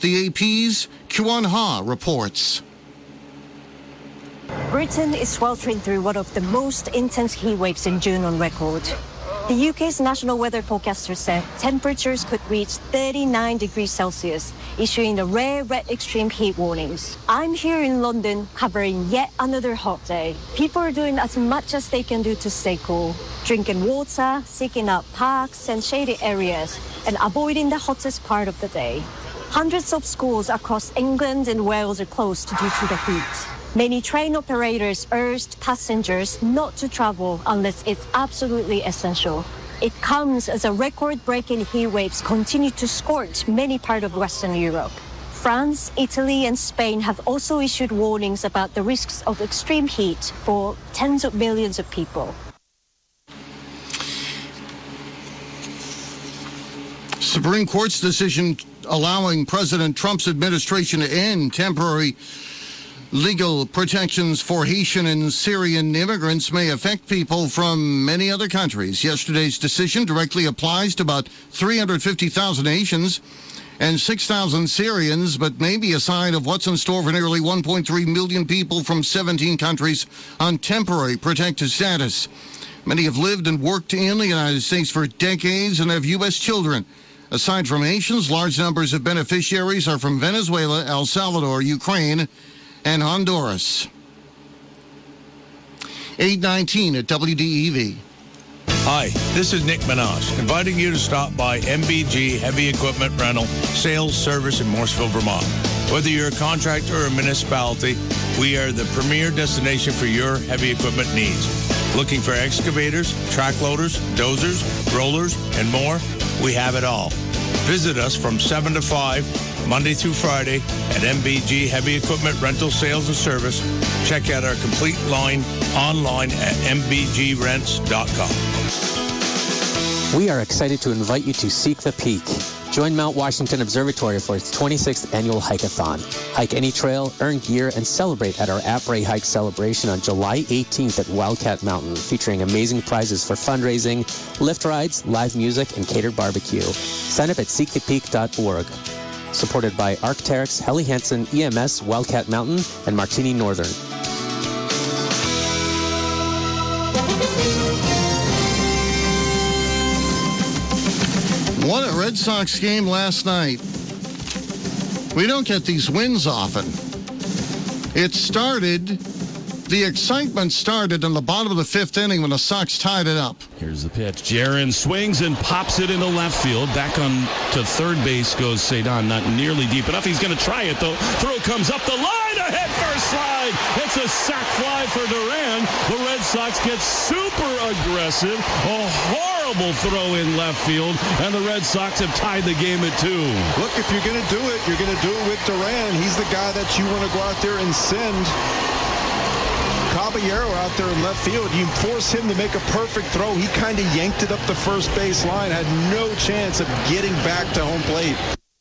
The AP's Kyun Ha reports. Britain is sweltering through one of the most intense heat waves in June on record. The UK's national weather forecaster said temperatures could reach 39 degrees Celsius, issuing the rare red extreme heat warnings. I'm here in London covering yet another hot day. People are doing as much as they can do to stay cool, drinking water, seeking out parks and shady areas, and avoiding the hottest part of the day. Hundreds of schools across England and Wales are closed due to the heat. Many train operators urged passengers not to travel unless it's absolutely essential. It comes as a record-breaking heat waves continue to scorch many parts of Western Europe. France, Italy, and Spain have also issued warnings about the risks of extreme heat for tens of millions of people. Supreme Court's decision allowing President Trump's administration to end temporary legal protections for Haitian and Syrian immigrants may affect people from many other countries. Yesterday's decision directly applies to about 350,000 Haitians and 6,000 Syrians, but may be a sign of what's in store for nearly 1.3 million people from 17 countries on temporary protected status. Many have lived and worked in the United States for decades and have U.S. children. Aside from Haitians, large numbers of beneficiaries are from Venezuela, El Salvador, Ukraine, and Honduras. 8:19 at WDEV. Hi, this is Nick Minaj, inviting you to stop by MBG Heavy Equipment Rental Sales Service in Morrisville, Vermont. Whether you're a contractor or a municipality, we are the premier destination for your heavy equipment needs. Looking for excavators, track loaders, dozers, rollers, and more? We have it all. Visit us from 7 to 5, Monday through Friday, at MBG Heavy Equipment Rental Sales and Service. Check out our complete line online at mbgrents.com. We are excited to invite you to Seek the Peak. Join Mount Washington Observatory for its 26th annual hike-a-thon. Hike any trail, earn gear, and celebrate at our Après Hike celebration on July 18th at Wildcat Mountain, featuring amazing prizes for fundraising, lift rides, live music, and catered barbecue. Sign up at seekthepeak.org. Supported by Arc'teryx, Helly Hansen, EMS, Wildcat Mountain, and Martini Northern. Won a Red Sox game last night. We don't get these wins often. The excitement started in the bottom of the fifth inning when the Sox tied it up. Here's the pitch. Jaron swings and pops it into left field. Back on to third base goes Cedon. Not nearly deep enough. He's going to try it, though. Throw comes up the line. A hit first slide. It's a sac fly for Duran. The Red Sox get super aggressive. A horrible throw in left field, and the Red Sox have tied the game at 2. Look, if you're going to do it, you're going to do it with Duran. He's the guy that you want to go out there and send Caballero out there in left field. You force him to make a perfect throw. He kind of yanked it up the first base line, had no chance of getting back to home plate.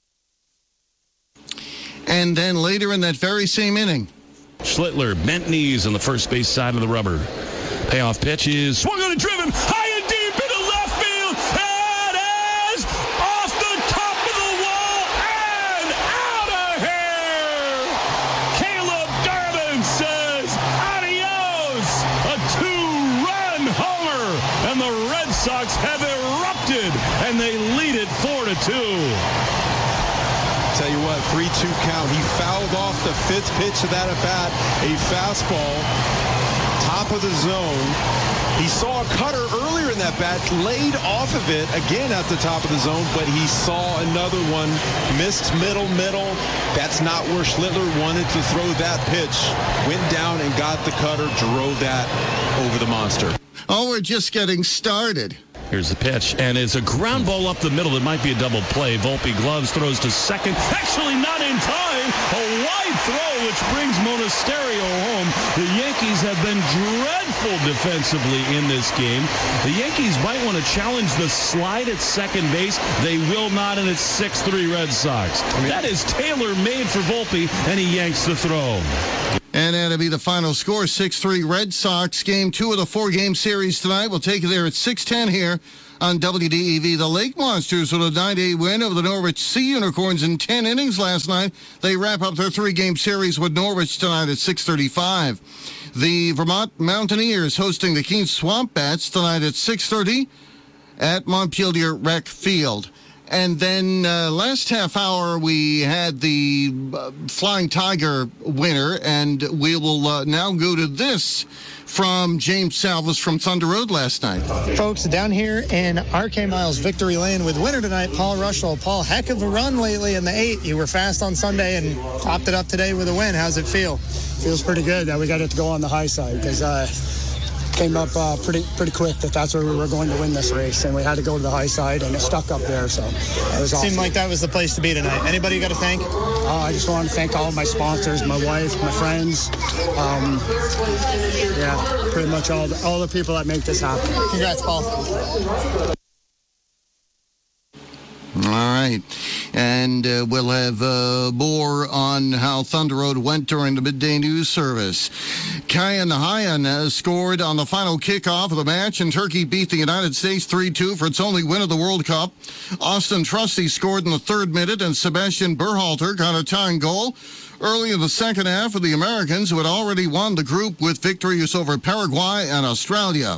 And then later in that very same inning, Schlittler bent knees on the first base side of the rubber. Payoff pitch is swung on and driven high and deep into left field. It is off the top of the wall and out of here. Caleb Durbin says adios. A 2-run homer, and the Red Sox have erupted, and they lead it 4-2. Tell you what, 3-2 count. He fouled off the fifth pitch of that at-bat, a fastball, top of the zone. He saw a cutter earlier in that bat, laid off of it, again at the top of the zone, but he saw another one, missed middle. That's not where Schlittler wanted to throw that pitch. Went down and got the cutter, drove that over the monster. oh, we're just getting started. Here's the pitch, and it's a ground ball up the middle. It might be a double play. Volpe gloves, throws to second. Actually not in time. A wide throw, which brings Monasterio home. The Yankees have been dreadful defensively in this game. The Yankees might want to challenge the slide at second base. They will not, and it's 6-3 Red Sox. That is tailor-made for Volpe, and he yanks the throw. And that'll be the final score, 6-3 Red Sox. Game 2 of the 4-game series tonight. We'll take you there at 6:10 here on WDEV. The Lake Monsters with a 9-8 win over the Norwich Sea Unicorns in 10 innings last night. They wrap up their 3-game series with Norwich tonight at 6:35. The Vermont Mountaineers hosting the Keene Swamp Bats tonight at 6:30 at Montpelier Rec Field. And then last half hour, we had the Flying Tiger winner, and we will now go to this from James Salvis from Thunder Road last night. Folks, down here in RK Miles Victory Lane with winner tonight, Paul Rushell. Paul, heck of a run lately in the 8. You were fast on Sunday and topped it up today with a win. How's it feel? Feels pretty good that we got it to go on the high side because came up pretty quick that's where we were going to win this race, and we had to go to the high side, and it stuck up there, so it was awesome. Seemed like that was the place to be tonight. Anybody you got to thank? I just want to thank all of my sponsors, my wife, my friends, pretty much all the people that make this happen. Congrats, Paul. All right. And we'll have more on how Thunder Road went during the midday news service. Kayan Hayan scored on the final kickoff of the match, and Turkey beat the United States 3-2 for its only win of the World Cup. Austin Trusty scored in the 3rd minute, and Sebastian Berhalter got a tying goal early in the second half of the Americans, who had already won the group with victories over Paraguay and Australia.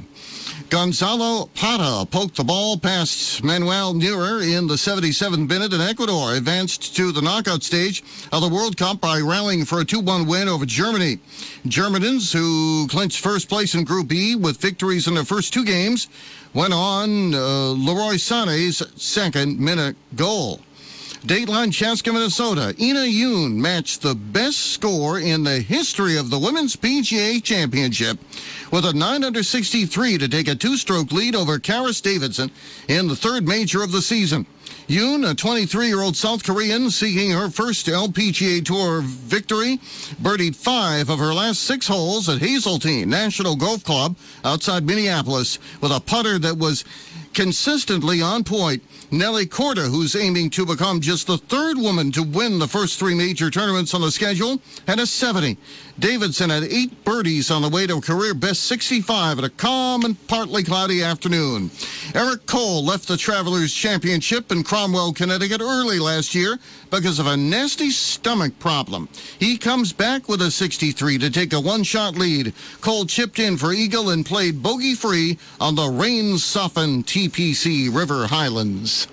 Gonzalo Pata poked the ball past Manuel Neuer in the 77th minute, and Ecuador advanced to the knockout stage of the World Cup by rallying for a 2-1 win over Germany. Germans, who clinched first place in Group E with victories in their first 2 games, went on Leroy Sané's 2nd-minute goal. Dateline Chaska, Minnesota. Ina Yoon matched the best score in the history of the Women's PGA Championship with a 9-under-63 to take a 2-stroke lead over Karis Davidson in the 3rd major of the season. Yoon, a 23-year-old South Korean seeking her first LPGA Tour victory, birdied 5 of her last 6 holes at Hazeltine National Golf Club outside Minneapolis with a putter that was consistently on point. Nelly Korda, who's aiming to become just the 3rd woman to win the first 3 major tournaments on the schedule, had a 70. Davidson had 8 birdies on the way to a career-best 65 at a calm and partly cloudy afternoon. Eric Cole left the Travelers Championship in Cromwell, Connecticut early last year because of a nasty stomach problem. He comes back with a 63 to take a 1-shot lead. Cole chipped in for Eagle and played bogey-free on the rain-softened TPC River Highlands.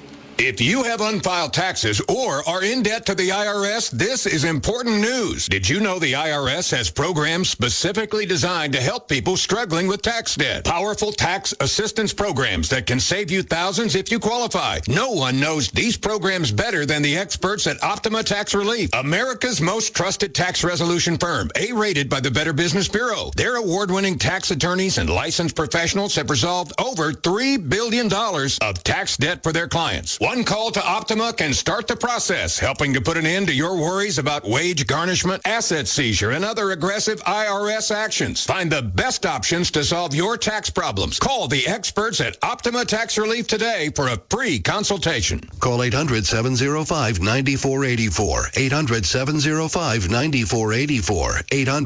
If you have unfiled taxes or are in debt to the IRS, this is important news. Did you know the IRS has programs specifically designed to help people struggling with tax debt? Powerful tax assistance programs that can save you thousands if you qualify. No one knows these programs better than the experts at Optima Tax Relief, America's most trusted tax resolution firm, A-rated by the Better Business Bureau. Their award-winning tax attorneys and licensed professionals have resolved over $3 billion of tax debt for their clients. One call to Optima can start the process, helping to put an end to your worries about wage garnishment, asset seizure, and other aggressive IRS actions. Find the best options to solve your tax problems. Call the experts at Optima Tax Relief today for a free consultation. Call 800-705-9484. 800-705-9484.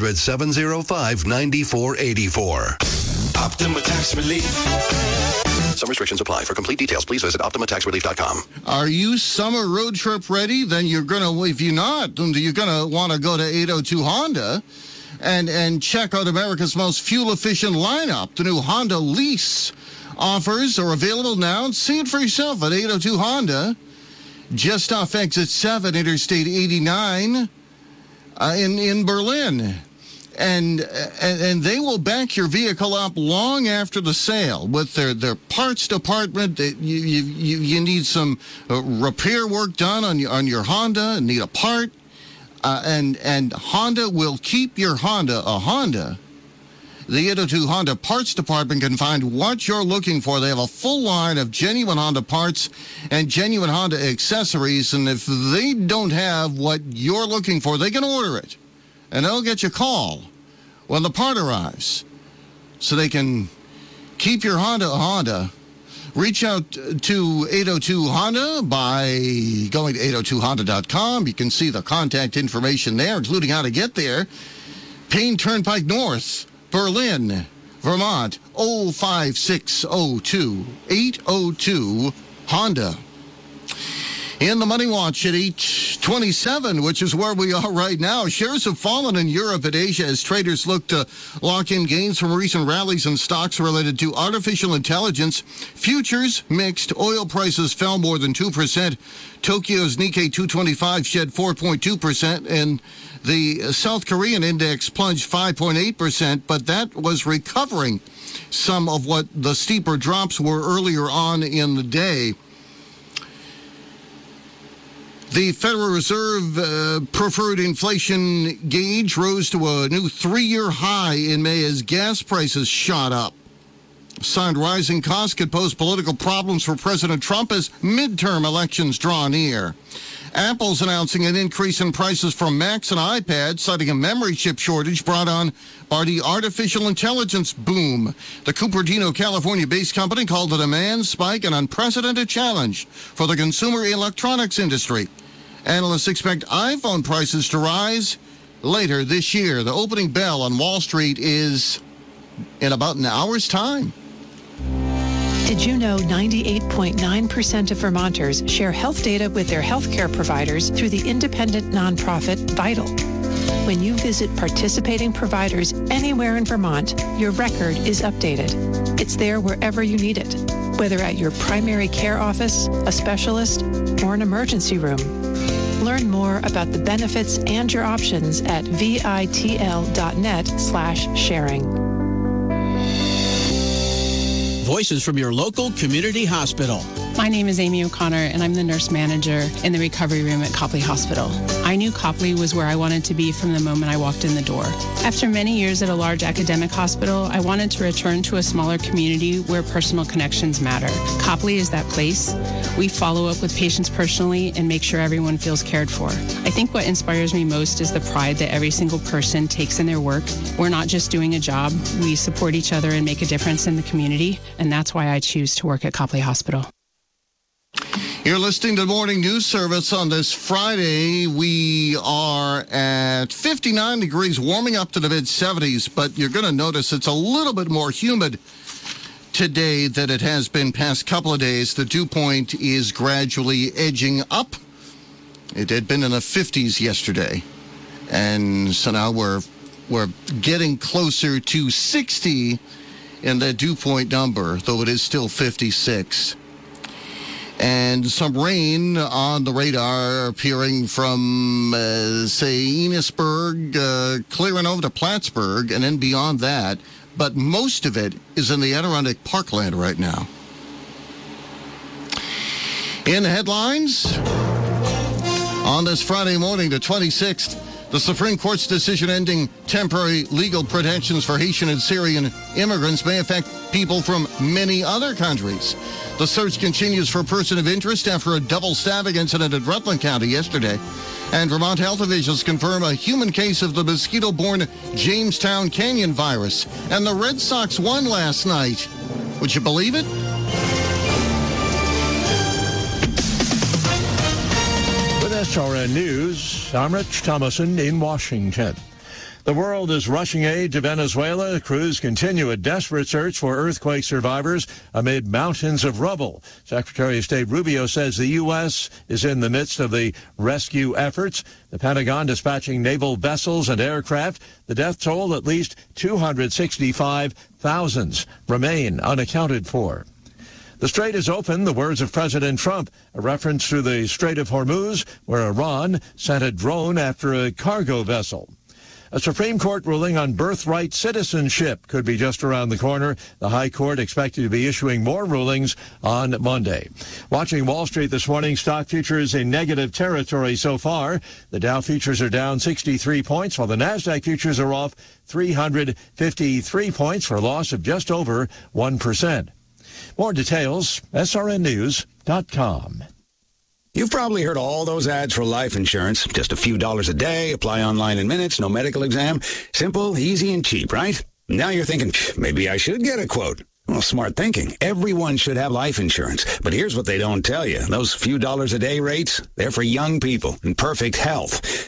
800-705-9484. Optima Tax Relief. Some restrictions apply. For complete details, please visit OptimaTaxRelief.com. Are you summer road trip ready? Then you're going to, if you're not, then you're going to want to go to 802 Honda and check out America's most fuel-efficient lineup. The new Honda Lease offers are available now. See it for yourself at 802 Honda, just off Exit 7, Interstate 89 in Berlin. And they will back your vehicle up long after the sale with their parts department. You need some repair work done on your Honda, need a part, and Honda will keep your Honda a Honda. The 802 Honda Parts Department can find what you're looking for. They have a full line of genuine Honda parts and genuine Honda accessories, and if they don't have what you're looking for, they can order it. And they'll get you a call when the part arrives so they can keep your Honda a Honda. Reach out to 802 Honda by going to 802honda.com. You can see the contact information there, including how to get there. Payne Turnpike North, Berlin, Vermont 05602 802 Honda. In the Money Watch at 8:27, which is where we are right now, shares have fallen in Europe and Asia as traders look to lock in gains from recent rallies in stocks related to artificial intelligence. Futures mixed. Oil prices fell more than 2%. Tokyo's Nikkei 225 shed 4.2%, and the South Korean index plunged 5.8%, but that was recovering some of what the steeper drops were earlier on in the day. The Federal Reserve preferred inflation gauge rose to a new 3-year high in May as gas prices shot up. Signed rising costs could pose political problems for President Trump as midterm elections draw near. Apple's announcing an increase in prices for Macs and iPads, citing a memory chip shortage brought on by the artificial intelligence boom. The Cupertino, California-based company called the demand spike an unprecedented challenge for the consumer electronics industry. Analysts expect iPhone prices to rise later this year. The opening bell on Wall Street is in about an hour's time. Did you know 98.9% of Vermonters share health data with their healthcare providers through the independent nonprofit Vital? When you visit participating providers anywhere in Vermont, your record is updated. It's there wherever you need it, whether at your primary care office, a specialist, or an emergency room. Learn more about the benefits and your options at vitl.net/sharing. Voices from your local community hospital. My name is Amy O'Connor, and I'm the nurse manager in the recovery room at Copley Hospital. I knew Copley was where I wanted to be from the moment I walked in the door. After many years at a large academic hospital, I wanted to return to a smaller community where personal connections matter. Copley is that place. We follow up with patients personally and make sure everyone feels cared for. I think what inspires me most is the pride that every single person takes in their work. We're not just doing a job. We support each other and make a difference in the community, and that's why I choose to work at Copley Hospital. You're listening to the Morning News Service on this Friday. We are at 59 degrees, warming up to the mid-70s, but you're going to notice it's a little bit more humid today than it has been past couple of days. The dew point is gradually edging up. It had been in the 50s yesterday, and so now we're getting closer to 60 in the dew point number, though it is still 56. And some rain on the radar appearing from, say, Enosburg, clearing over to Plattsburgh, and then beyond that. But most of it is in the Adirondack Parkland right now. In the headlines, on this Friday morning, the 26th, the Supreme Court's decision ending temporary legal protections for Haitian and Syrian immigrants may affect people from many other countries. The search continues for a person of interest after a double stabbing incident in Rutland County yesterday. And Vermont health officials confirm a human case of the mosquito-borne Jamestown Canyon virus. And the Red Sox won last night. Would you believe it? With SRN News, I'm Rich Thomason in Washington. The world is rushing aid to Venezuela. Crews continue a desperate search for earthquake survivors amid mountains of rubble. Secretary of State Rubio says the U.S. is in the midst of the rescue efforts. The Pentagon dispatching naval vessels and aircraft. The death toll, at least 265 thousands, remain unaccounted for. The strait is open, the words of President Trump, a reference to the Strait of Hormuz, where Iran sent a drone after a cargo vessel. A Supreme Court ruling on birthright citizenship could be just around the corner. The High Court expected to be issuing more rulings on Monday. Watching Wall Street this morning, stock futures in negative territory so far. The Dow futures are down 63 points, while the NASDAQ futures are off 353 points for a loss of just over 1%. More details, srnnews.com. You've probably heard all those ads for life insurance. Just a few dollars a day, apply online in minutes, no medical exam. Simple, easy, and cheap, right? Now you're thinking, maybe I should get a quote. Well, smart thinking. Everyone should have life insurance. But here's what they don't tell you. Those few dollars a day rates, they're for young people in perfect health.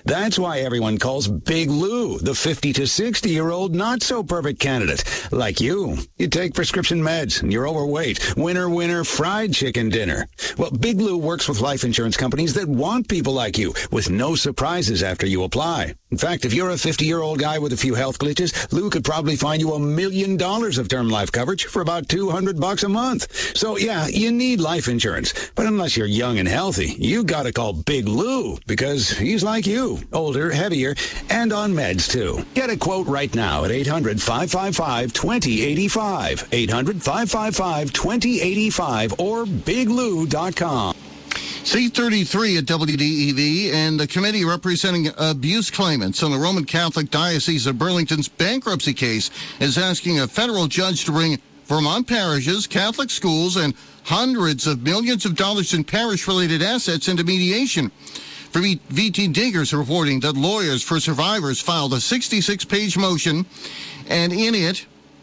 That's why everyone calls Big Lou the 50 to 60-year-old not-so-perfect candidate. Like you. You take prescription meds, and you're overweight. Winner, fried chicken dinner. Well, Big Lou works with life insurance companies that want people like you, with no surprises after you apply. In fact, if you're a 50-year-old guy with a few health glitches, Lou could probably find you $1 million of term life coverage for about $200 a month. So, yeah, you need life insurance. But unless you're young and healthy, you gotta call Big Lou, because he's like you. Older, heavier, and on meds, too. Get a quote right now at 800-555-2085. 800-555-2085 or biglou.com. C33 at WDEV and the committee representing abuse claimants in the Roman Catholic Diocese of Burlington's bankruptcy case is asking a federal judge to bring Vermont parishes, Catholic schools, and hundreds of millions of dollars in parish-related assets into mediation. For VT Diggers reporting that lawyers for survivors filed a 66-page motion, and in it,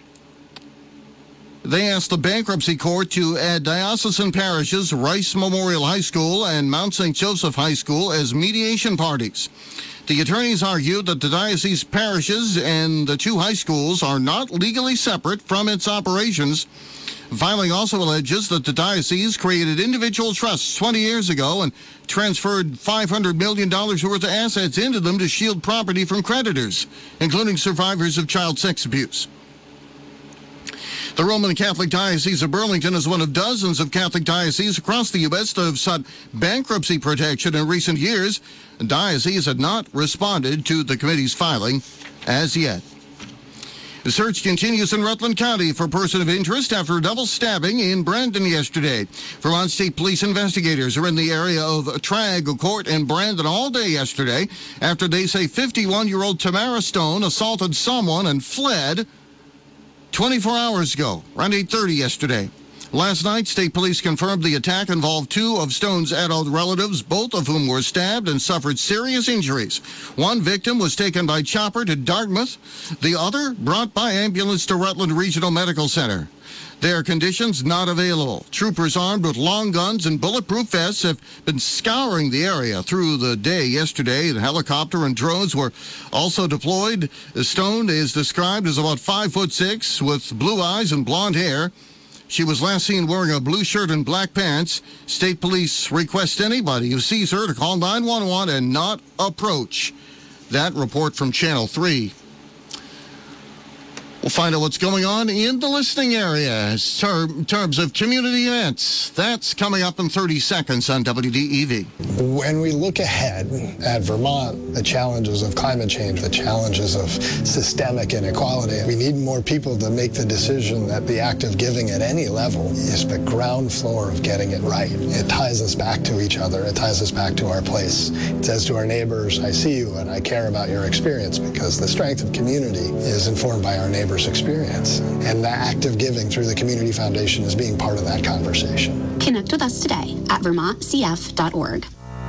they asked the bankruptcy court to add diocesan parishes, Rice Memorial High School and Mount St. Joseph High School as mediation parties. The attorneys argued that the diocese parishes and the two high schools are not legally separate from its operations. Filing also alleges that the diocese created individual trusts 20 years ago and transferred $500 million worth of assets into them to shield property from creditors, including survivors of child sex abuse. The Roman Catholic Diocese of Burlington is one of dozens of Catholic dioceses across the U.S. that have sought bankruptcy protection in recent years. The diocese had not responded to the committee's filing as yet. The search continues in Rutland County for a person of interest after a double stabbing in Brandon yesterday. Vermont State Police investigators are in the area of Trag Court and Brandon all day yesterday after they say 51-year-old Tamara Stone assaulted someone and fled 24 hours ago, around 8:30 yesterday. Last night, state police confirmed the attack involved two of Stone's adult relatives, both of whom were stabbed and suffered serious injuries. One victim was taken by chopper to Dartmouth, the other brought by ambulance to Rutland Regional Medical Center. Their conditions not available. Troopers armed with long guns and bulletproof vests have been scouring the area through the day yesterday. The helicopter and drones were also deployed. Stone is described as about 5'6" with blue eyes and blonde hair. She was last seen wearing a blue shirt and black pants. State police request anybody who sees her to call 911 and not approach. That report from Channel 3. We'll find out what's going on in the listening area in terms of community events. That's coming up in 30 seconds on WDEV. When we look ahead at Vermont, the challenges of climate change, the challenges of systemic inequality, we need more people to make the decision that the act of giving at any level is the ground floor of getting it right. It ties us back to each other. It ties us back to our place. It says to our neighbors, I see you and I care about your experience, because the strength of community is informed by our neighbors' experience. And the act of giving through the Community Foundation is being part of that conversation. Connect with us today at vermontcf.org.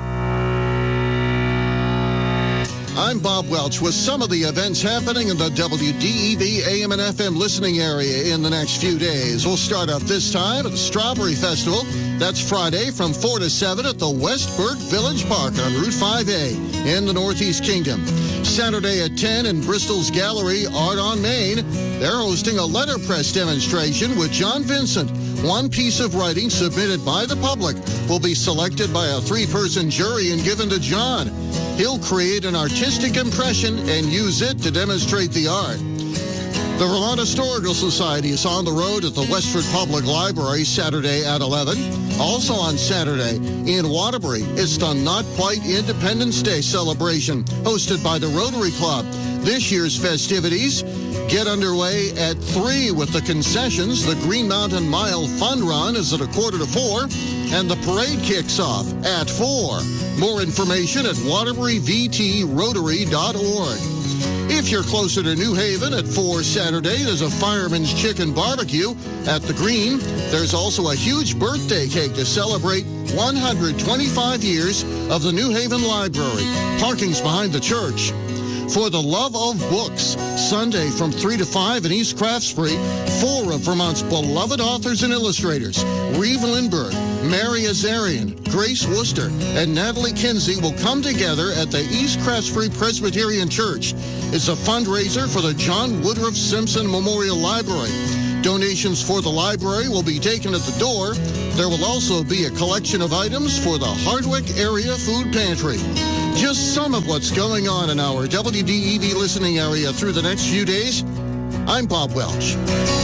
I'm Bob Welch with some of the events happening in the WDEV AM and FM listening area in the next few days. We'll start off this time at the Strawberry Festival. That's Friday from 4 to 7 at the Westburg Village Park on Route 5A in the Northeast Kingdom. Saturday at 10 in Bristol's Gallery, Art on Main. They're hosting a letterpress demonstration with John Vincent. One piece of writing submitted by the public will be selected by a 3-person jury and given to John. He'll create an artistic impression and use it to demonstrate the art. The Vermont Historical Society is on the road at the Westford Public Library Saturday at 11. Also on Saturday in Waterbury, it's the Not Quite Independence Day celebration hosted by the Rotary Club. This year's festivities get underway at 3 with the concessions. The Green Mountain Mile Fun Run is at 3:45, and the parade kicks off at 4. More information at waterburyvtrotary.org. If you're closer to New Haven at 4 Saturday, there's a Fireman's Chicken Barbecue at the Green. There's also a huge birthday cake to celebrate 125 years of the New Haven Library. Parking's behind the church. For the Love of Books, Sunday from 3 to 5 in East Craftsbury, 4 of Vermont's beloved authors and illustrators, Reeve Lindbergh, Mary Azarian, Grace Worcester, and Natalie Kinsey will come together at the East Crest Free Presbyterian Church. It's a fundraiser for the John Woodruff Simpson Memorial Library. Donations for the library will be taken at the door. There will also be a collection of items for the Hardwick Area Food Pantry. Just some of what's going on in our WDEV listening area through the next few days. I'm Bob Welch.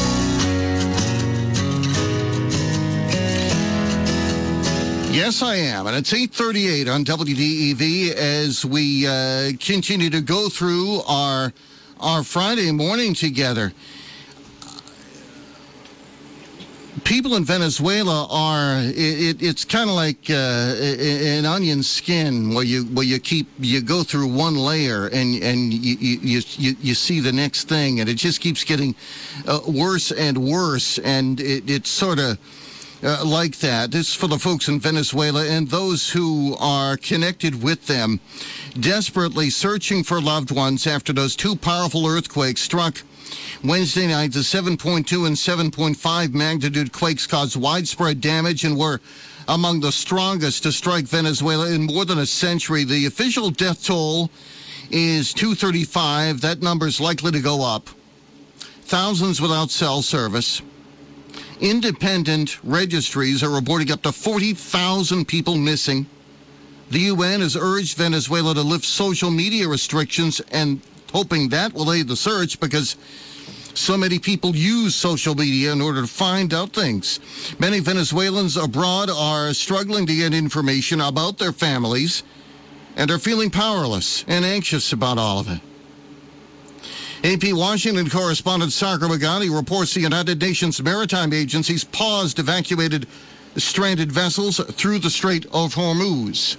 Yes, I am. And it's 8:38 on WDEV as we continue to go through our Friday morning together. People in Venezuela are, it's kind of like an onion skin where you go through one layer and you see the next thing, and it just keeps getting worse and worse, and it's sort of like that. This is for the folks in Venezuela and those who are connected with them, desperately searching for loved ones after those two powerful earthquakes struck Wednesday night. The 7.2 and 7.5 magnitude quakes caused widespread damage and were among the strongest to strike Venezuela in more than a century. The official death toll is 235. That number is likely to go up. Thousands without cell service. Independent registries are reporting up to 40,000 people missing. The UN has urged Venezuela to lift social media restrictions and hoping that will aid the search because so many people use social media in order to find out things. Many Venezuelans abroad are struggling to get information about their families and are feeling powerless and anxious about all of it. AP Washington correspondent Sagar Magani reports the United Nations Maritime Agency's paused evacuated stranded vessels through the Strait of Hormuz.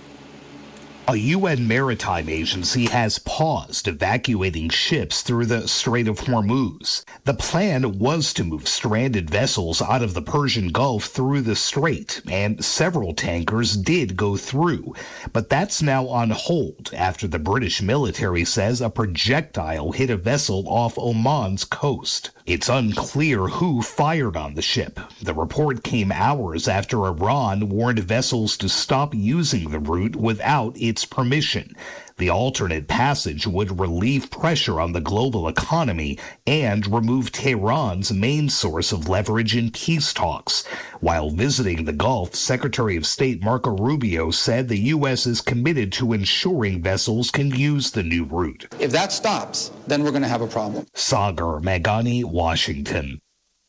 A UN maritime agency has paused evacuating ships through the Strait of Hormuz. The plan was to move stranded vessels out of the Persian Gulf through the strait, and several tankers did go through. But that's now on hold after the British military says a projectile hit a vessel off Oman's coast. It's unclear who fired on the ship. The report came hours after Iran warned vessels to stop using the route without its permission. The alternate passage would relieve pressure on the global economy and remove Tehran's main source of leverage in peace talks. While visiting the Gulf, Secretary of State Marco Rubio said the U.S. is committed to ensuring vessels can use the new route. If that stops, then we're going to have a problem. Sagar Magani, Washington.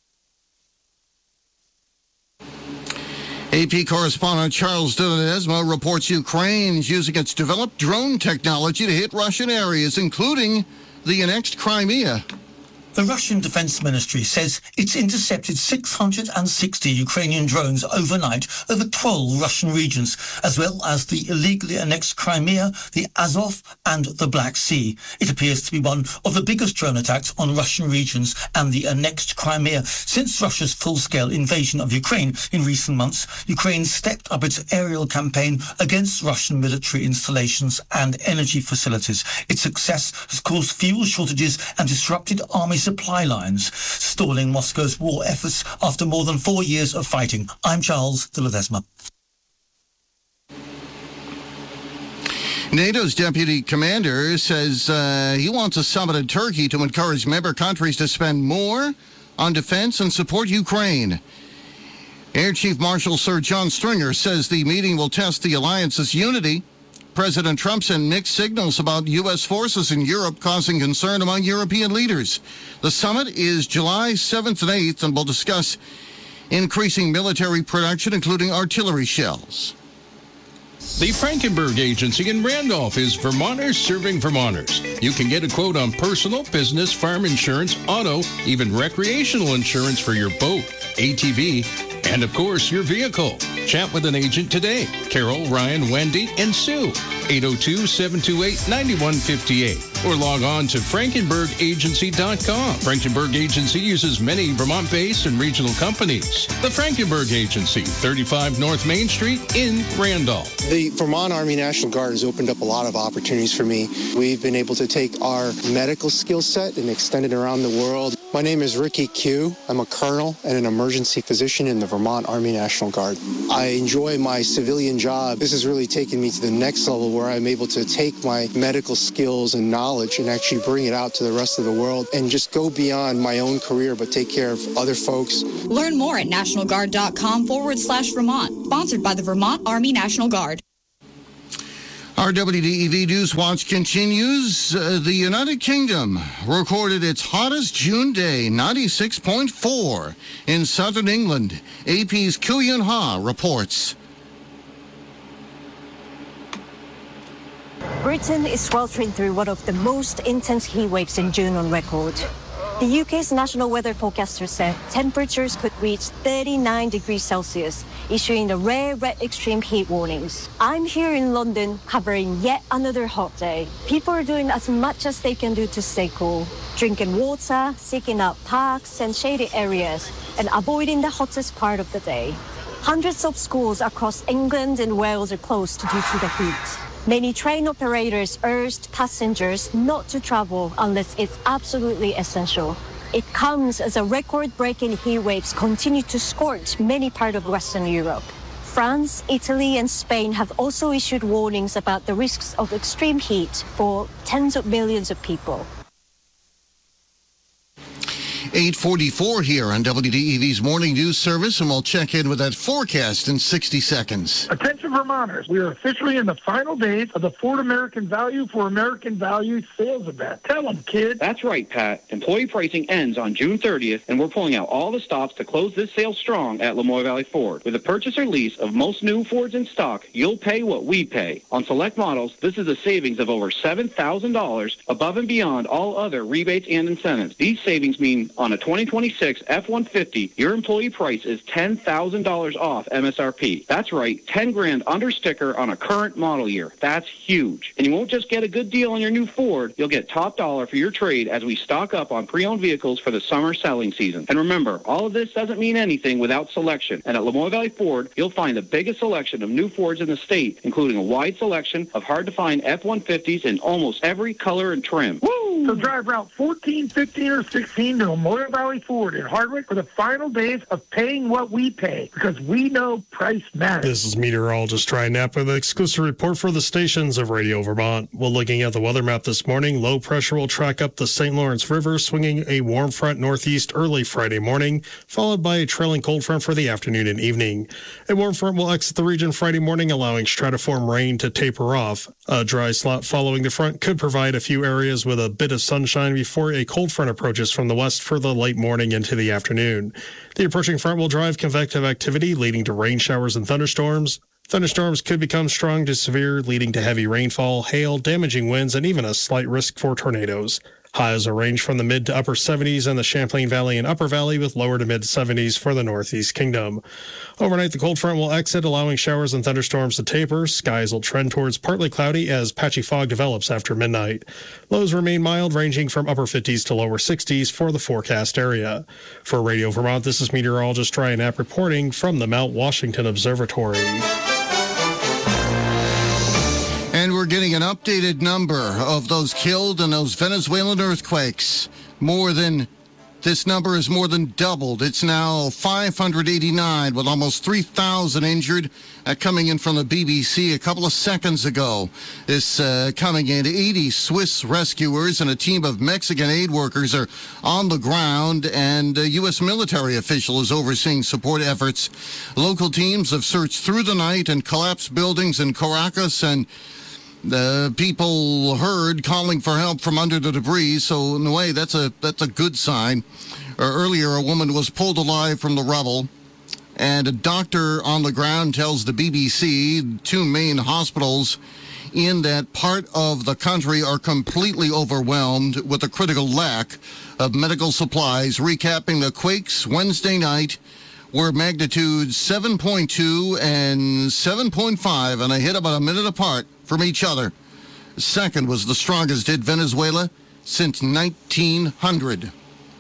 AP correspondent Charles de Ledesma reports Ukraine's using its developed drone technology to hit Russian areas, including the annexed Crimea. The Russian Defense Ministry says it's intercepted 660 Ukrainian drones overnight over 12 Russian regions, as well as the illegally annexed Crimea, the Azov and the Black Sea. It appears to be one of the biggest drone attacks on Russian regions and the annexed Crimea since Russia's full-scale invasion of Ukraine in recent months. Ukraine stepped up its aerial campaign against Russian military installations and energy facilities. Its success has caused fuel shortages and disrupted army supply lines, stalling Moscow's war efforts after more than 4 years of fighting. I'm Charles de Ledesma. NATO's deputy commander says he wants a summit in Turkey to encourage member countries to spend more on defense and support Ukraine. Air Chief Marshal Sir John Stringer says the meeting will test the alliance's unity. President Trump sent mixed signals about U.S. forces in Europe, causing concern among European leaders. The summit is July 7th and 8th and will discuss increasing military production, including artillery shells. The Frankenberg Agency in Randolph is Vermonters serving Vermonters. You can get a quote on personal, business, farm insurance, auto, even recreational insurance for your boat, ATV, and of course your vehicle. Chat with an agent today. Carol, Ryan, Wendy, and Sue. 802-728-9158. Or log on to frankenbergagency.com. Frankenberg Agency uses many Vermont-based and regional companies. The Frankenberg Agency, 35 North Main Street in Randolph. The Vermont Army National Guard has opened up a lot of opportunities for me. We've been able to take our medical skill set and extend it around the world. My name is Ricky Q. I'm a colonel and an emergency physician in the Vermont Army National Guard. I enjoy my civilian job. This has really taken me to the next level where I'm able to take my medical skills and knowledge and actually bring it out to the rest of the world and just go beyond my own career but take care of other folks. Learn more at nationalguard.com/Vermont. Sponsored by the Vermont Army National Guard. Our WDEV News Watch continues. The United Kingdom recorded its hottest June day, 96.4 in southern England. AP's Kilian Ha reports. Britain is sweltering through one of the most intense heat waves in June on record. The UK's national weather forecaster said temperatures could reach 39 degrees Celsius, issuing the rare red extreme heat warnings. I'm here in London covering yet another hot day. People are doing as much as they can do to stay cool, drinking water, seeking out parks and shady areas, and avoiding the hottest part of the day. Hundreds of schools across England and Wales are closed due to the heat. Many train operators urged passengers not to travel unless it's absolutely essential. It comes as a record-breaking heat waves continue to scorch many parts of Western Europe. France, Italy, and Spain have also issued warnings about the risks of extreme heat for tens of millions of people. 8:44 here on WDEV's Morning News Service, and we'll check in with that forecast in 60 seconds. Attention Vermonters, we are officially in the final days of the Ford American Value for American Value sales event. Tell them, kid. That's right, Pat. Employee pricing ends on June 30th, and we're pulling out all the stops to close this sale strong at Lamoille Valley Ford. With a purchase or lease of most new Fords in stock, you'll pay what we pay. On select models, this is a savings of over $7,000 above and beyond all other rebates and incentives. These savings mean on a 2026 F-150, your employee price is $10,000 off MSRP. That's right, 10 grand under sticker on a current model year. That's huge. And you won't just get a good deal on your new Ford, you'll get top dollar for your trade as we stock up on pre-owned vehicles for the summer selling season. And remember, all of this doesn't mean anything without selection. And at Lamoille Valley Ford, you'll find the biggest selection of new Fords in the state, including a wide selection of hard-to-find F-150s in almost every color and trim. Woo! So drive Route 14, 15, or 16 to Lamoille Valley Ford in Hardwick for the final days of paying what we pay, because we know price matters. This is meteorologist Ryan Knapp with an exclusive report for the stations of Radio Vermont. Well, looking at the weather map this morning, low pressure will track up the St. Lawrence River, swinging a warm front northeast early Friday morning, followed by a trailing cold front for the afternoon and evening. A warm front will exit the region Friday morning, allowing stratiform rain to taper off. A dry slot following the front could provide a few areas with a bit of sunshine before a cold front approaches from the west for the late morning into the afternoon. The approaching front will drive convective activity, leading to rain showers and thunderstorms. Thunderstorms could become strong to severe, leading to heavy rainfall, hail, damaging winds, and even a slight risk for tornadoes. Highs are ranged from the mid to upper 70s in the Champlain Valley and Upper Valley, with lower to mid 70s for the Northeast Kingdom. Overnight, the cold front will exit, allowing showers and thunderstorms to taper. Skies will trend towards partly cloudy as patchy fog develops after midnight. Lows remain mild, ranging from upper 50s to lower 60s for the forecast area. For Radio Vermont, this is meteorologist Ryan Knapp reporting from the Mount Washington Observatory. And we're getting an updated number of those killed in those Venezuelan earthquakes. This number is more than doubled. It's now 589 with almost 3,000 injured. Coming in from the BBC a couple of seconds ago. This coming in, 80 Swiss rescuers and a team of Mexican aid workers are on the ground, and a U.S. military official is overseeing support efforts. Local teams have searched through the night and collapsed buildings in Caracas, and the people heard calling for help from under the debris, so in a way, that's a good sign. Earlier, a woman was pulled alive from the rubble, and a doctor on the ground tells the BBC 2 main hospitals in that part of the country are completely overwhelmed with a critical lack of medical supplies. Recapping the quakes Wednesday night were magnitude 7.2 and 7.5, and they hit about a minute apart from each other. The second was the strongest hit Venezuela since 1900.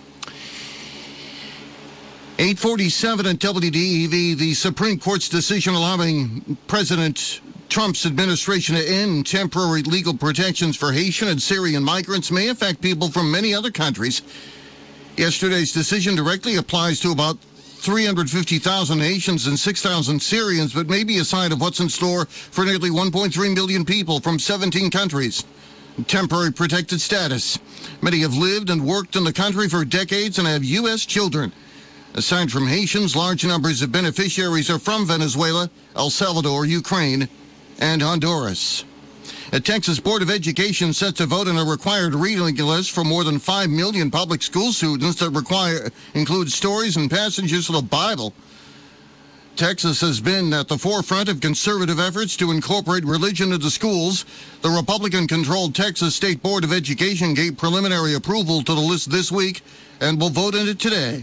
8:47 at WDEV, the Supreme Court's decision allowing President Trump's administration to end temporary legal protections for Haitian and Syrian migrants may affect people from many other countries. Yesterday's decision directly applies to about 350,000 Haitians and 6,000 Syrians, but may be a sign of what's in store for nearly 1.3 million people from 17 countries. Temporary protected status. Many have lived and worked in the country for decades and have U.S. children. Aside from Haitians, large numbers of beneficiaries are from Venezuela, El Salvador, Ukraine, and Honduras. The Texas Board of Education set to vote on a required reading list for more than 5 million public school students that include stories and passages of the Bible. Texas has been at the forefront of conservative efforts to incorporate religion into schools. The Republican-controlled Texas State Board of Education gave preliminary approval to the list this week and will vote on it today.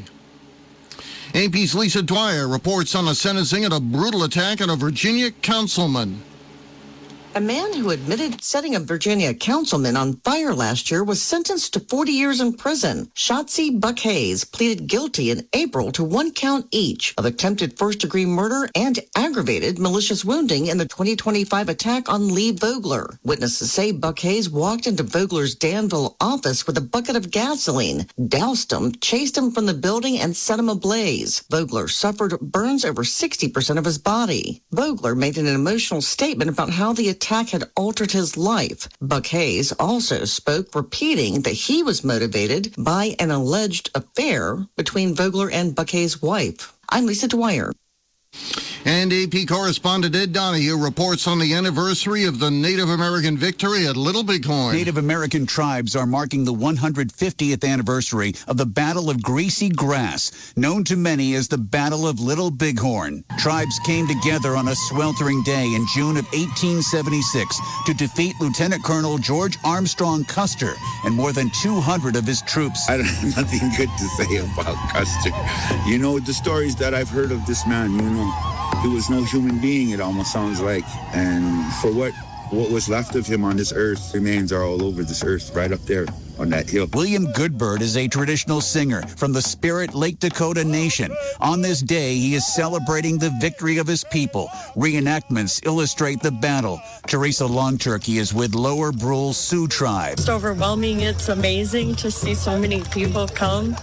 AP's Lisa Dwyer reports on the sentencing of a brutal attack on a Virginia councilman. A man who admitted setting a Virginia councilman on fire last year was sentenced to 40 years in prison. Shotzi Buck Hayes pleaded guilty in April to 1 count each of attempted first-degree murder and aggravated malicious wounding in the 2025 attack on Lee Vogler. Witnesses say Buck Hayes walked into Vogler's Danville office with a bucket of gasoline, doused him, chased him from the building, and set him ablaze. Vogler suffered burns over 60% of his body. Vogler made an emotional statement about how the attack had altered his life. Buck Hayes also spoke, repeating that he was motivated by an alleged affair between Vogler and Buck Hayes' wife. I'm Lisa Dwyer. And AP correspondent Ed Donahue reports on the anniversary of the Native American victory at Little Bighorn. Native American tribes are marking the 150th anniversary of the Battle of Greasy Grass, known to many as the Battle of Little Bighorn. Tribes came together on a sweltering day in June of 1876 to defeat Lieutenant Colonel George Armstrong Custer and more than 200 of his troops. I don't have nothing good to say about Custer. You know, the stories that I've heard of this man, you know, he was no human being, it almost sounds like. And for what was left of him on this earth, remains are all over this earth, right up there on that hill. William Goodbird is a traditional singer from the Spirit Lake Dakota Nation. On this day, he is celebrating the victory of his people. Reenactments illustrate the battle. Teresa Longturkey is with Lower Brule Sioux Tribe. It's overwhelming. It's amazing to see so many people come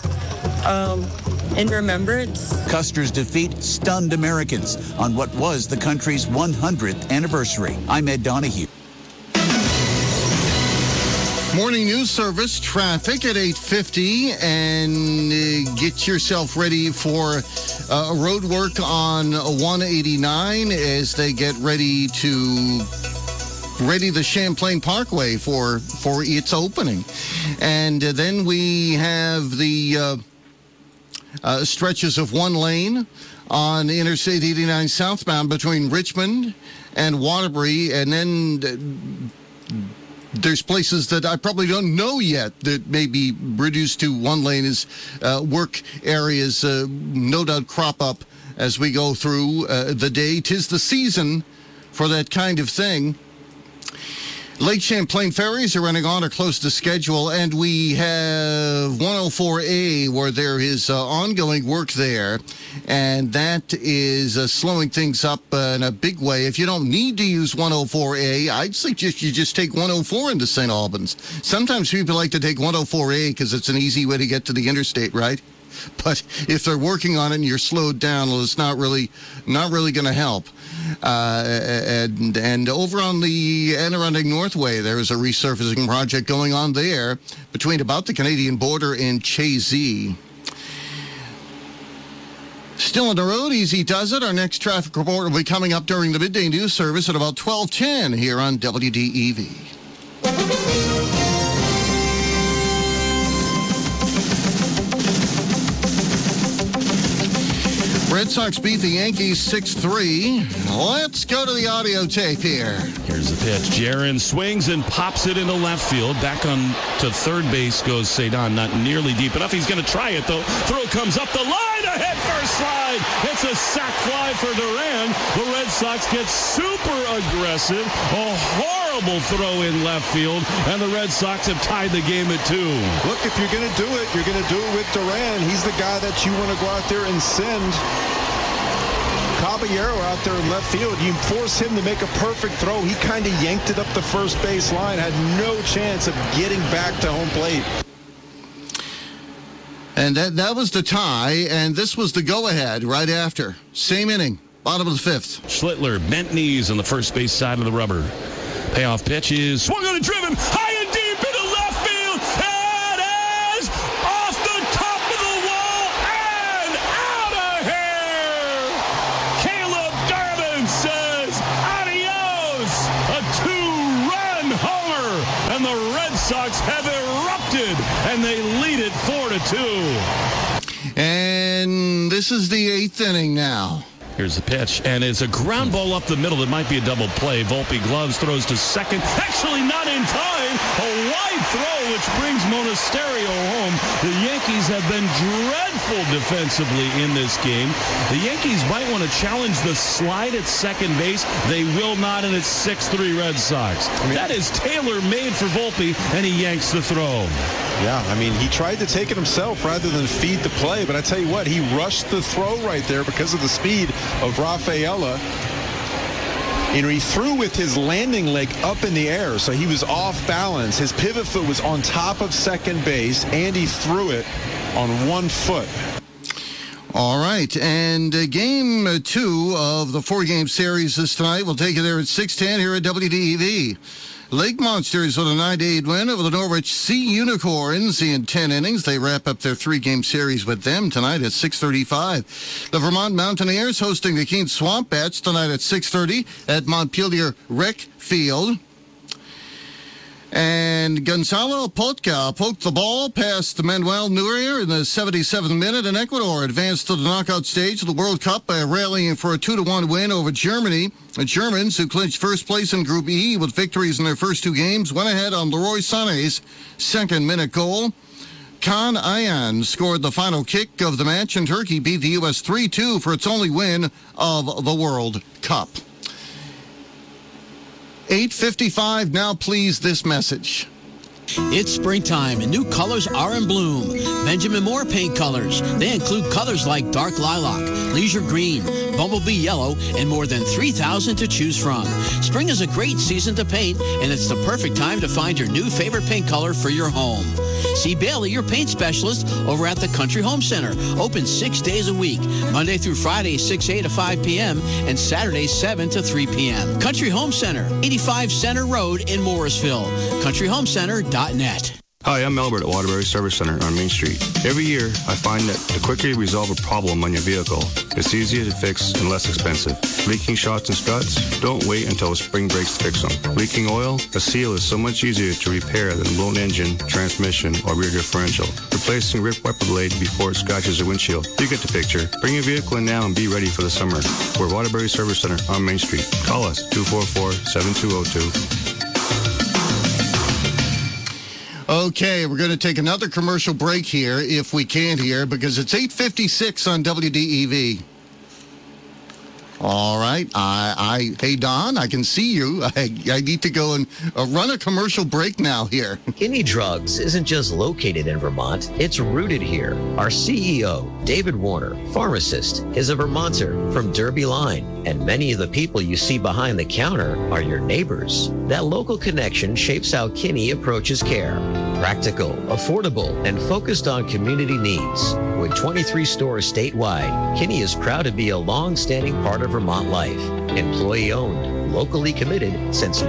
in remembrance. Custer's defeat stunned Americans on what was the country's 100th anniversary. I'm Ed Donahue. Morning news service traffic at 8:50, and get yourself ready for road work on 189 as they get ready the Champlain Parkway for its opening. And then we have the stretches of one lane on Interstate 89 southbound between Richmond and Waterbury, and then there's places that I probably don't know yet that may be reduced to one lane as work areas no doubt crop up as we go through the day. 'Tis the season for that kind of thing. Lake Champlain ferries are running on or close to schedule, and we have 104A where there is ongoing work there, and that is slowing things up in a big way. If you don't need to use 104A, I'd suggest you just take 104 into St. Albans. Sometimes people like to take 104A because it's an easy way to get to the interstate, right? But if they're working on it and you're slowed down, well, it's not really going to help. And over on the Adirondack Northway, there is a resurfacing project going on there between about the Canadian border and Chazy. Still on the road, easy does it. Our next traffic report will be coming up during the midday news service at about 12:10 here on WDEV. Red Sox beat the Yankees 6-3. Let's go to the audio tape here. Here's the pitch. Jaron swings and pops it into left field. Back on to third base goes Cedon. Not nearly deep enough. He's going to try it, though. Throw comes up the line. A hit first slide. It's a sac fly for Duran. The Red Sox get super aggressive. A horrible throw in left field, and the Red Sox have tied the game at 2. Look, if you're going to do it, you're going to do it with Duran. He's the guy that you want to go out there and send Caballero out there in left field. You force him to make a perfect throw. He kind of yanked it up the first base line, had no chance of getting back to home plate. And that was the tie, and this was the go-ahead right after. Same inning, bottom of the 5th. Schlittler bent knees on the first base side of the rubber. Payoff pitch is swung on and driven high and deep into left field. It is off the top of the wall and out of here. Caleb Garvin says adios. A 2-run homer, and the Red Sox have erupted, and they lead it 4-2. And this is the 8th inning now. Here's the pitch, and it's a ground ball up the middle that might be a double play. Volpe gloves, throws to second. Actually not in time. A wide throw, which brings Monasterio home. The Yankees have been dreadful defensively in this game. The Yankees might want to challenge the slide at second base. They will not, and it's 6-3 Red Sox. That is tailor-made for Volpe, and he yanks the throw. Yeah, I mean, he tried to take it himself rather than feed the play, but I tell you what, he rushed the throw right there because of the speed of Rafaela. And he threw with his landing leg up in the air, so he was off balance. His pivot foot was on top of second base, and he threw it on one foot. All right, and game 2 of the 4-game series this tonight. We'll take you there at 6:10 here at WDEV. Lake Monsters with a 9-8 win over the Norwich Sea Unicorns in 10 innings. They wrap up their 3-game series with them tonight at 6:35. The Vermont Mountaineers hosting the Keene Swamp Bats tonight at 6:30 at Montpelier Rec Field. And Gonzalo Potka poked the ball past Manuel Neuer in the 77th minute, and Ecuador advanced to the knockout stage of the World Cup by rallying for a 2-1 win over Germany. The Germans, who clinched first place in Group E with victories in their first 2 games, went ahead on Leroy Sané's second-minute goal. Kaan Ayhan scored the final kick of the match, and Turkey beat the U.S. 3-2 for its only win of the World Cup. 8:55, now please this message. It's springtime and new colors are in bloom. Benjamin Moore paint colors. They include colors like dark lilac, leisure green, bumblebee yellow, and more than 3,000 to choose from. Spring is a great season to paint, and it's the perfect time to find your new favorite paint color for your home. See Bailey, your paint specialist, over at the Country Home Center. Open 6 days a week, Monday through Friday, 6 a.m. to 5 p.m., and Saturdays, 7 to 3 p.m. Country Home Center, 85 Center Road in Morrisville. CountryHomeCenter.net. Hi, I'm Albert at Waterbury Service Center on Main Street. Every year, I find that the quicker you resolve a problem on your vehicle, it's easier to fix and less expensive. Leaking shocks and struts? Don't wait until spring breaks to fix them. Leaking oil? A seal is so much easier to repair than a blown engine, transmission, or rear differential. Replacing ripped wiper blade before it scratches your windshield. You get the picture. Bring your vehicle in now and be ready for the summer. We're Waterbury Service Center on Main Street. Call us, 244-7202. Okay, we're going to take another commercial break here, if we can here, because it's 8:56 on WDEV. All right. Hey, Don, I can see you. I need to go and run a commercial break now here. Kinney Drugs isn't just located in Vermont, it's rooted here. Our CEO, David Warner, pharmacist, is a Vermonter from Derby Line, and many of the people you see behind the counter are your neighbors. That local connection shapes how Kinney approaches care. Practical, affordable, and focused on community needs. With 23 stores statewide, Kinney is proud to be a long-standing part of Vermont life. Employee-owned, locally committed since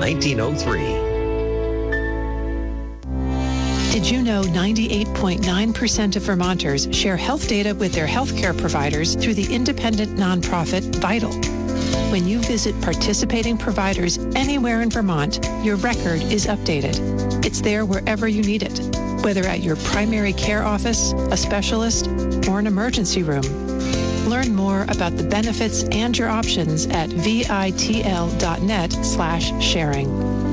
1903. Did you know 98.9% of Vermonters share health data with their healthcare providers through the independent nonprofit Vital? When you visit participating providers anywhere in Vermont, your record is updated. It's there wherever you need it, whether at your primary care office, a specialist, or an emergency room. Learn more about the benefits and your options at vitl.net/sharing.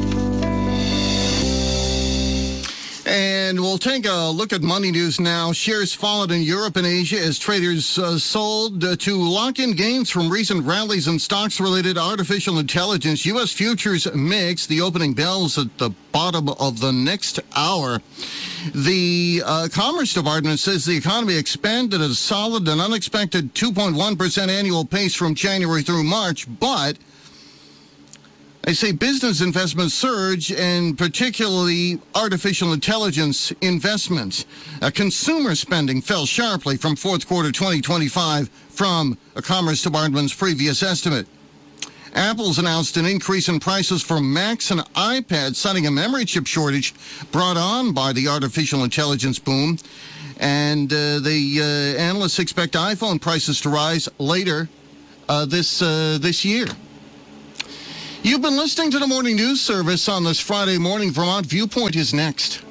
And we'll take a look at money news now. Shares followed in Europe and Asia as traders sold to lock in gains from recent rallies in stocks related to artificial intelligence. U.S. futures mixed. The opening bells at the bottom of the next hour. The Commerce Department says the economy expanded at a solid and unexpected 2.1% annual pace from January through March, but they say business investments surge, and particularly artificial intelligence investments. Consumer spending fell sharply from fourth quarter 2025 from a Commerce Department's previous estimate. Apple's announced an increase in prices for Macs and iPads, citing a memory chip shortage brought on by the artificial intelligence boom. And the analysts expect iPhone prices to rise later this year. You've been listening to the Morning News Service on this Friday morning. Vermont Viewpoint is next.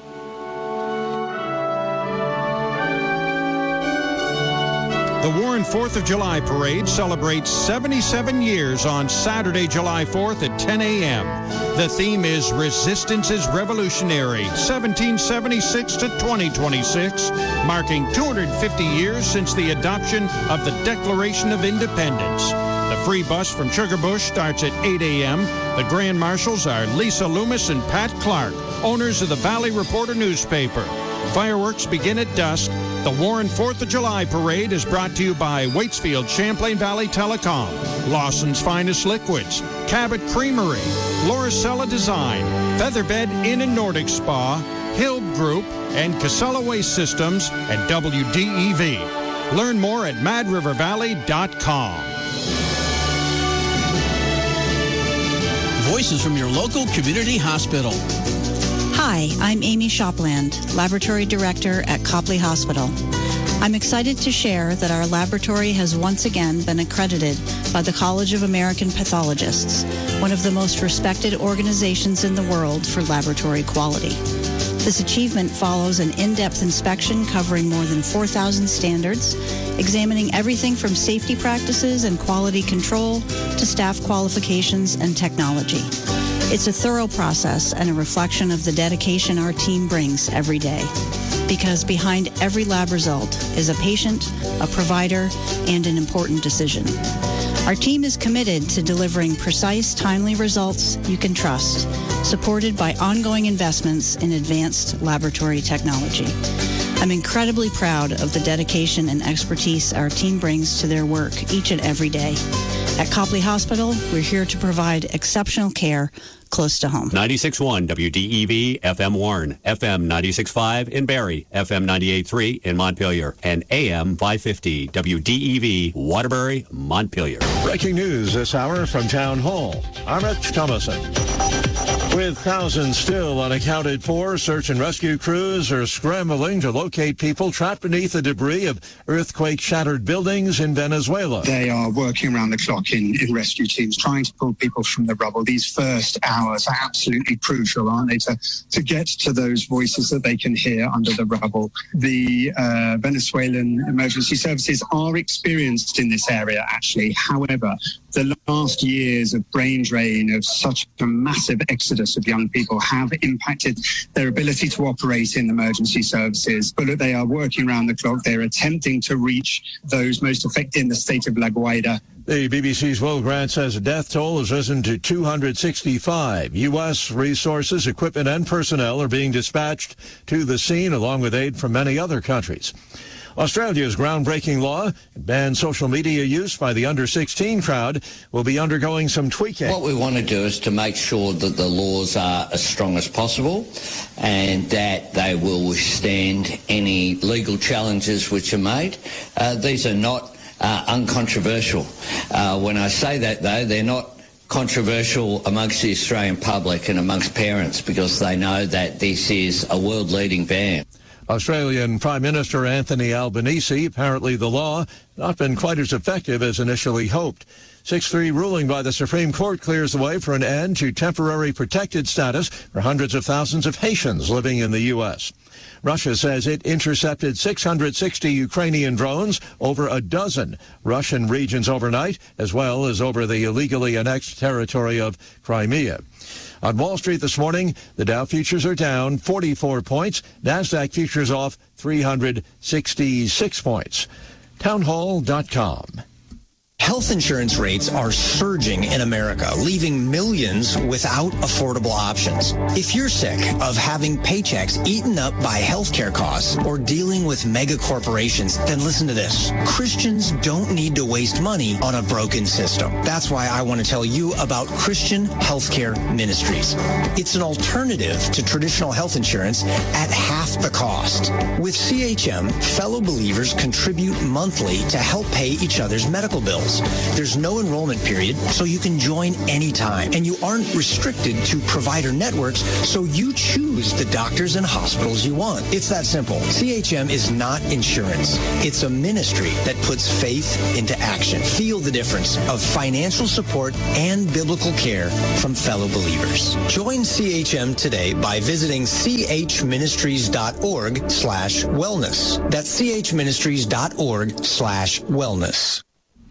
The Warren 4th of July Parade celebrates 77 years on Saturday, July 4th at 10 a.m. The theme is Resistance is Revolutionary, 1776 to 2026, marking 250 years since the adoption of the Declaration of Independence. The free bus from Sugarbush starts at 8 a.m. The Grand Marshals are Lisa Loomis and Pat Clark, owners of the Valley Reporter newspaper. Fireworks begin at dusk. The Warren 4th of July Parade is brought to you by Waitsfield Champlain Valley Telecom, Lawson's Finest Liquids, Cabot Creamery, Lauricella Design, Featherbed Inn and Nordic Spa, Hill Group, and Casella Waste Systems and WDEV. Learn more at madrivervalley.com. Voices from your local community hospital. Hi, I'm Amy Shopland, Laboratory Director at Copley Hospital. I'm excited to share that our laboratory has once again been accredited by the College of American Pathologists, one of the most respected organizations in the world for laboratory quality. This achievement follows an in-depth inspection covering more than 4,000 standards, examining everything from safety practices and quality control to staff qualifications and technology. It's a thorough process and a reflection of the dedication our team brings every day. Because behind every lab result is a patient, a provider, and an important decision. Our team is committed to delivering precise, timely results you can trust, supported by ongoing investments in advanced laboratory technology. I'm incredibly proud of the dedication and expertise our team brings to their work each and every day. At Copley Hospital, we're here to provide exceptional care close to home. 96.1 WDEV FM Warren, FM 96.5 in Barrie, FM 98.3 in Montpelier, and AM 550 WDEV Waterbury, Montpelier. Breaking news this hour from Town Hall. I'm Rich Thomason. With thousands still unaccounted for, search and rescue crews are scrambling to locate people trapped beneath the debris of earthquake-shattered buildings in Venezuela. They are working around the clock in rescue teams, trying to pull people from the rubble. These first hours are absolutely crucial, aren't they, to get to those voices that they can hear under the rubble. The Venezuelan emergency services are experienced in this area, actually. However, the last years of brain drain, of such a massive exodus of young people, have impacted their ability to operate in emergency services. But they are working around the clock. They're attempting to reach those most affected in the state of La Guaira. The BBC's Will Grant says the death toll has risen to 265. U.S. resources, equipment, and personnel are being dispatched to the scene, along with aid from many other countries. Australia's groundbreaking law bans social media use by the under-16 crowd will be undergoing some tweaking. What we want to do is to make sure that the laws are as strong as possible and that they will withstand any legal challenges which are made. These are not uncontroversial. When I say that, though, they're not controversial amongst the Australian public and amongst parents because they know that this is a world-leading ban. Australian Prime Minister Anthony Albanese, apparently the law not been quite as effective as initially hoped. 6-3 ruling by the Supreme Court clears the way for an end to temporary protected status for hundreds of thousands of Haitians living in the U.S. Russia says it intercepted 660 Ukrainian drones over a dozen Russian regions overnight, as well as over the illegally annexed territory of Crimea. On Wall Street this morning, the Dow futures are down 44 points. NASDAQ futures off 366 points. Townhall.com. Health insurance rates are surging in America, leaving millions without affordable options. If you're sick of having paychecks eaten up by healthcare costs or dealing with mega corporations, then listen to this. Christians don't need to waste money on a broken system. That's why I want to tell you about Christian Healthcare Ministries. It's an alternative to traditional health insurance at half the cost. With CHM, fellow believers contribute monthly to help pay each other's medical bills. There's no enrollment period, so you can join anytime. And you aren't restricted to provider networks, so you choose the doctors and hospitals you want. It's that simple. CHM is not insurance. It's a ministry that puts faith into action. Feel the difference of financial support and biblical care from fellow believers. Join CHM today by visiting chministries.org/wellness. That's chministries.org/wellness.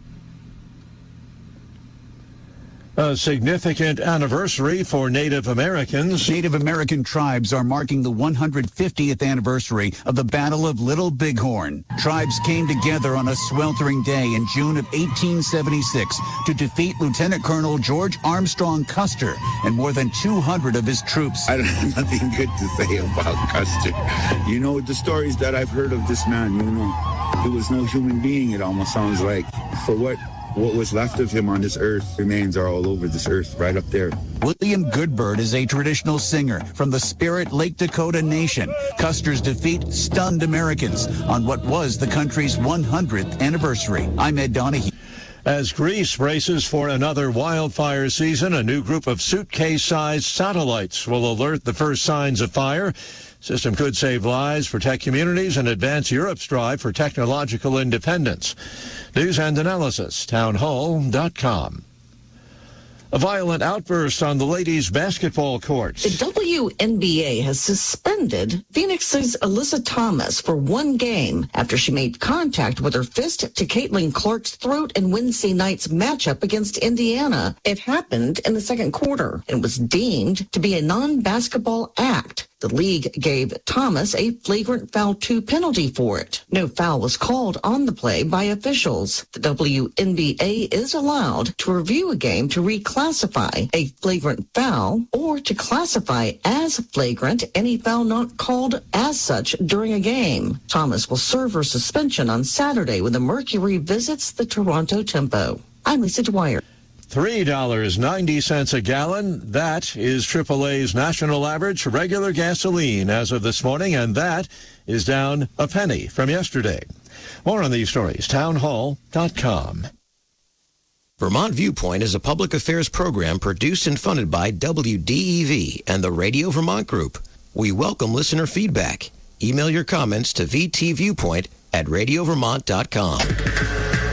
A significant anniversary for Native Americans. Native American tribes are marking the 150th anniversary of the Battle of Little Bighorn. Tribes came together on a sweltering day in June of 1876 to defeat Lieutenant Colonel George Armstrong Custer and more than 200 of his troops. I don't have nothing good to say about Custer. You know, the stories that I've heard of this man, you know, he was no human being, it almost sounds like. For what was left of him on this earth, remains are all over this earth, right up there. William Goodbird is a traditional singer from the Spirit Lake Dakota Nation. Custer's defeat stunned Americans on what was the country's 100th anniversary. I'm Ed Donahue. As Greece braces for another wildfire season, a new group of suitcase-sized satellites will alert the first signs of fire. System could save lives, protect communities, and advance Europe's drive for technological independence. News and analysis, townhall.com. A violent outburst on the ladies' basketball courts. The WNBA has suspended Phoenix's Alyssa Thomas for one game after she made contact with her fist to Caitlin Clark's throat in Wednesday night's matchup against Indiana. It happened in the second quarter and was deemed to be a non-basketball act. The league gave Thomas a flagrant foul 2 penalty for it. No foul was called on the play by officials. The WNBA is allowed to review a game to reclassify a flagrant foul or to classify as flagrant any foul not called as such during a game. Thomas will serve her suspension on Saturday when the Mercury visits the Toronto Tempo. I'm Lisa Dwyer. $3.90 a gallon. That is AAA's national average for regular gasoline as of this morning, and that is down a penny from yesterday. More on these stories, townhall.com. Vermont Viewpoint is a public affairs program produced and funded by WDEV and the Radio Vermont Group. We welcome listener feedback. Email your comments to vtviewpoint@radiovermont.com.